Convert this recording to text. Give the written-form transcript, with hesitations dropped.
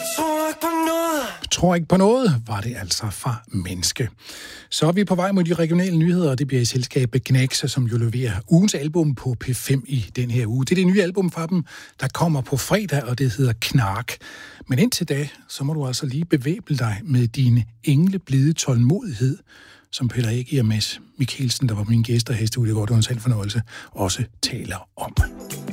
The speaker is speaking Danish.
Tror ikke på noget, var det altså fra Menneske. Så er vi på vej mod de regionale nyheder, og det bliver i selskabet Gnags, som jo leverer ugens album på P5 i den her uge. Det er det nye album fra dem, der kommer på fredag, og det hedder Knark. Men indtil da, så må du altså lige bevæbne dig med din engleblide tålmodighed, som Peter Ægge og Mads Mikkelsen, der var mine gæster her i studiet, hvor det var en selv fornøjelse, også taler om.